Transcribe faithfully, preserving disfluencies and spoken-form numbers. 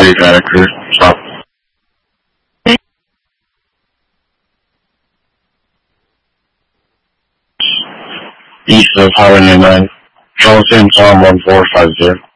Street, Attica. Stop. East of Highway nine. Call Sam Tom one four five zero.